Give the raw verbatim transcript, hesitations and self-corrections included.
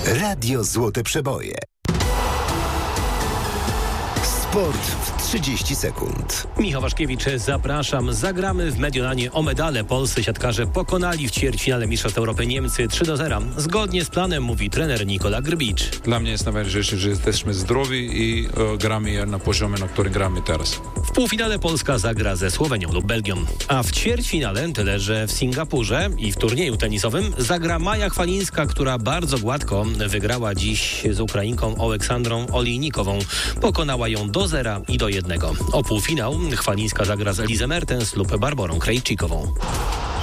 Radio Złote Przeboje. Sport w trzydzieści sekund. Michał Waszkiewicz, zapraszam. Zagramy w Mediolanie o medale. Polscy siatkarze pokonali w ćwierćfinale Mistrzostw Europy Niemcy trzy do zera. Zgodnie z planem, mówi trener Nikola Grbicz. Dla mnie jest najważniejsze, że jesteśmy zdrowi i e, gramy na poziomie, na którym gramy teraz. W półfinale Polska zagra ze Słowenią lub Belgią. A w ćwierćfinale, tyle że w Singapurze i w turnieju tenisowym, zagra Maja Chwalińska, która bardzo gładko wygrała dziś z Ukrainką Oleksandrą Olejnikową. Pokonała ją do zera i do jednego. O półfinał Chwalińska zagra z Elizę Mertens lub Barborą Krejcikową.